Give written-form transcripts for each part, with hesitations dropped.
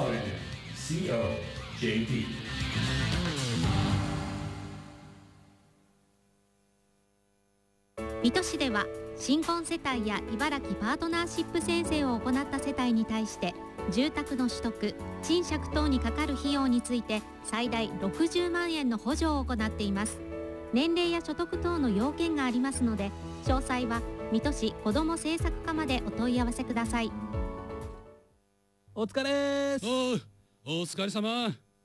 Consolidated COJP。 水戸市では新婚世帯や茨城パートナーシップ宣誓を行った世帯に対して住宅の取得・賃借等にかかる費用について最大60万円の補助を行っています。年齢や所得等の要件がありますので、詳細は水戸市子ども政策課までお問い合わせください。 お疲れーす。 お疲れ様。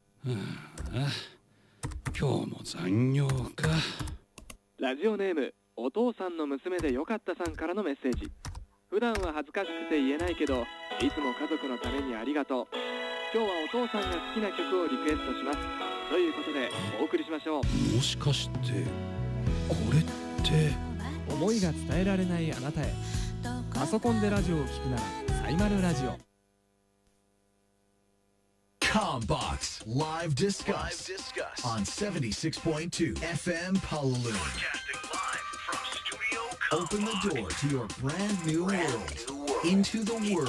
今日も残業か。 ラジオネームお父さんの娘でよかったさんからのメッセージ。普段は恥ずかしくて言えないけど、いつも家族のためにありがとう。今日はお父さんが好きな曲をリクエストします。ということでお送りしましょう。 もしかしてこれって思いが伝えられないあなたへ。パソコンでラジオを聞くならサイマルラジオ。 COMBOX Live Discuss on 76.2 FM Palaloon. Open the door to your brand new world. Into the Word.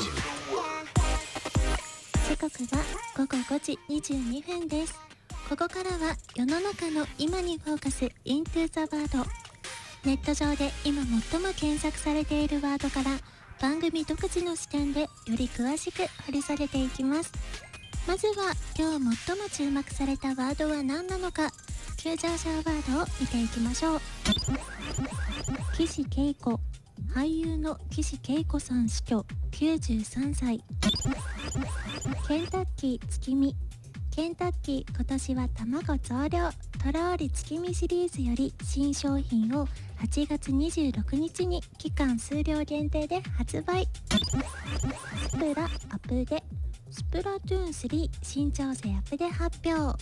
時刻は午後5時22分です。ここからは世の中の今にフォーカス Into the Word。ネット上で今最も検索されているワードから番組独自の視点でより詳しく掘り下げていきます。まずは今日最も注目されたワードは何なのか、急上昇ワードを見ていきましょう。岸恵子、俳優の岸恵子さん死去、93歳。ケンタッキー月見、ケンタッキー今年は卵増量、とろーり月見シリーズより新商品を8月26日に期間数量限定で発売。スプラアップデ、スプラトゥーン3新調整アップで発表。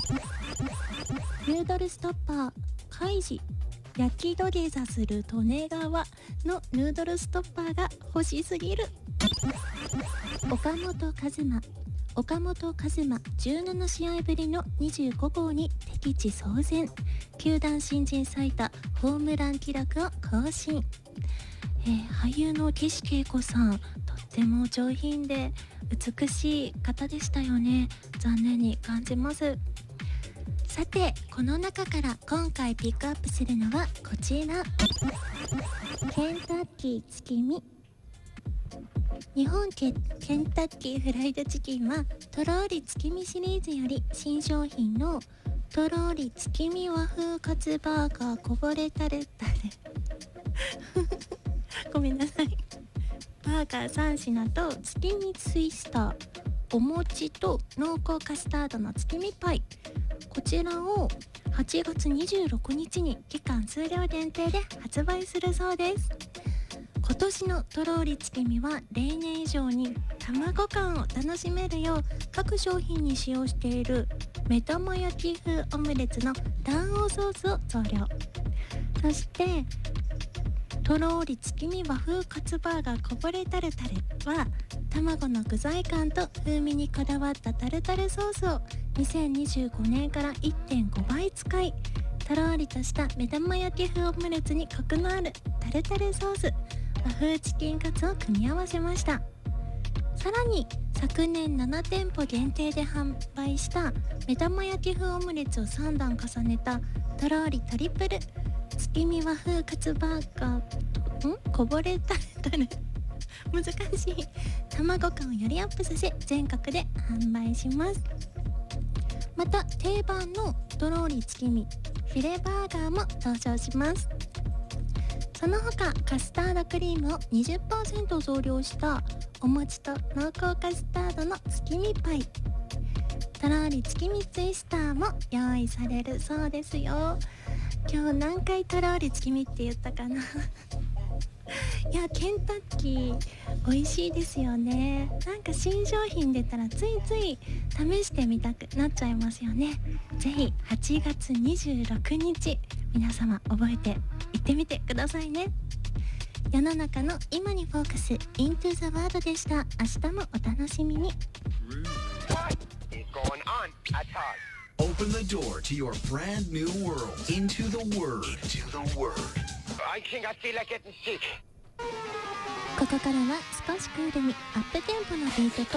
ヌードルストッパーカイジ、焼き土下座する利根川のヌードルストッパーが欲しすぎる。岡本和真、岡本和真17試合ぶりの25号に敵地騒然、球団新人最多ホームラン記録を更新。俳優の岸恵子さん、とっても上品で美しい方でしたよね。残念に感じます。さて、この中から今回ピックアップするのはこちら。ケンタッキー月見。日本ケンタッキーフライドチキンはとろーり月見シリーズより新商品のとろーり月見和風カツバーガーこぼれタルタルごめんなさい。バーガー3品と月見ツイスター、お餅と濃厚カスタードの月見パイ、こちらを8月26日に期間数量限定で発売するそうです。今年のとろーり月見は例年以上に卵感を楽しめるよう各商品に使用している目玉焼き風オムレツの卵黄ソースを増量。そしてとろーり月見和風カツバーガーこぼれタルタルは卵の具材感と風味にこだわったタルタルソースを2025年から 1.5 倍使い、とろーりとした目玉焼き風オムレツにコクのあるタルタルソース、和風チキンカツを組み合わせました。さらに昨年7店舗限定で販売した目玉焼き風オムレツを3段重ねたとろーりトリプル月見和風カツバーガーこぼれタルタル難しい卵感をよりアップさせ全国で販売します。また定番のとろーり月見フィレバーガーも登場します。その他カスタードクリームを 20% 増量したお餅と濃厚カスタードの月見パイ、とろーり月見ツイスターも用意されるそうですよ。今日何回とろーり月見って言ったかないや、ケンタッキー美味しいですよね。なんか新商品出たらついつい試してみたくなっちゃいますよね。ぜひ8月26日皆様覚えて行ってみてくださいね。世の中の今にフォーカス Into the World でした。明日もお楽しみに。 Open the door to your brand new world. Into the Word. Into the Word. I think I feel like getting sick. ここからは少しクールにアップテンポのビートと